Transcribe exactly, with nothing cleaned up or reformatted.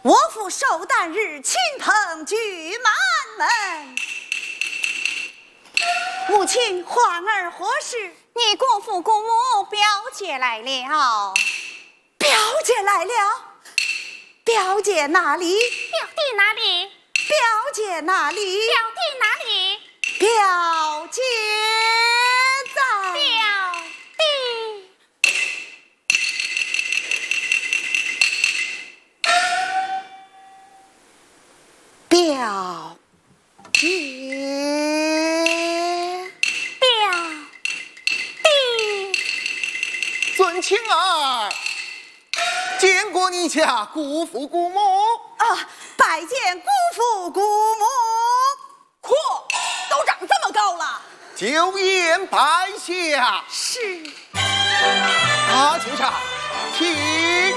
我府寿诞日，亲朋聚满门。母亲，欢儿何事？ 你姑父姑母表姐来了。 表姐来了？表姐哪里？ 表弟哪里？ 表姐哪里？ 表弟哪里？ 表姐在。 表弟。 表姐。 表弟。 尊亲儿，见过你家姑父姑母。 啊，拜见姑父姑母。 嚯，都长这么高了。 酒宴拜下。 是。 阿青上，请。